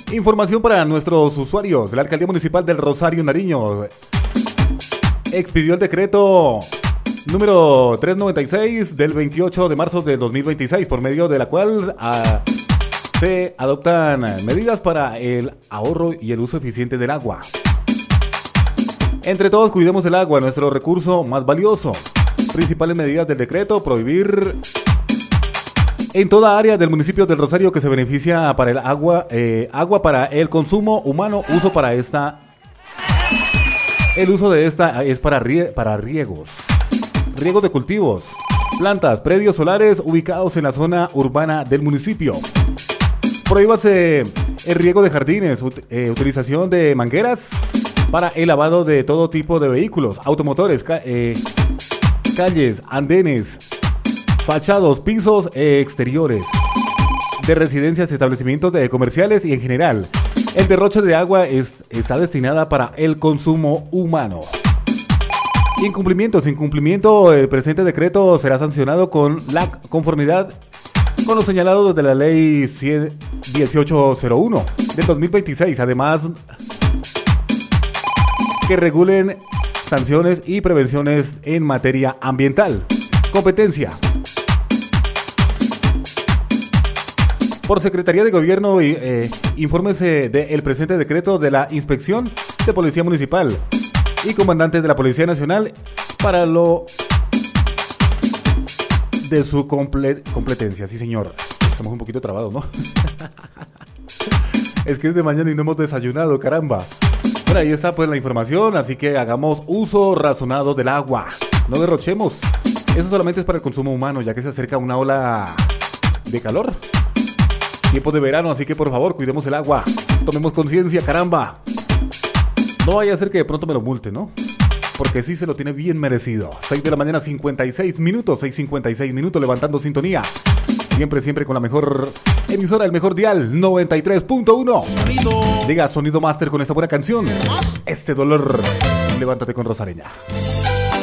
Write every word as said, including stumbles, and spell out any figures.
Información para nuestros usuarios. La Alcaldía Municipal del Rosario, Nariño, expidió el decreto número trescientos noventa y seis del veintiocho de marzo del dos mil veintiséis, por medio de la cual a, se adoptan medidas para el ahorro y el uso eficiente del agua. Entre todos cuidemos el agua, nuestro recurso más valioso. Principales medidas del decreto: prohibir en toda área del municipio del Rosario que se beneficia para el agua, eh, agua para el consumo humano, uso para esta, el uso de esta es para, rie, para riegos, riegos de cultivos, plantas, predios solares ubicados en la zona urbana del municipio. Prohíbase el riego de jardines, ut, eh, utilización de mangueras para el lavado de todo tipo de vehículos, automotores, ca, eh, calles, andenes, fachados, pisos eh, exteriores de residencias, establecimientos de comerciales y en general. El derroche de agua es, está destinada para el consumo humano. Incumplimientos. Incumplimiento. El presente decreto será sancionado con la conformidad con lo señalado de la ley dieciocho cero uno del dos mil veintiséis. Además, que regulen sanciones y prevenciones en materia ambiental. Competencia. Por Secretaría de Gobierno, eh, infórmese del presente decreto de la Inspección de Policía Municipal y Comandante de la Policía Nacional para lo de su comple- competencia. Sí, señor. Estamos un poquito trabados, ¿no? Es que es de mañana y no hemos desayunado, caramba. Bueno, ahí está pues la información, así que hagamos uso razonado del agua. No derrochemos. Eso solamente es para el consumo humano, ya que se acerca una ola de calor. Tiempo de verano, así que por favor, cuidemos el agua. Tomemos conciencia, caramba. No vaya a ser que de pronto me lo multe, ¿no? Porque sí se lo tiene bien merecido. seis de la mañana, cincuenta y seis minutos. seis cincuenta y seis minutos, levantando sintonía. Siempre, siempre con la mejor emisora, el mejor dial, noventa y tres punto uno. Diga Sonido Master con esta buena canción. Este dolor. Levántate con Rosareña.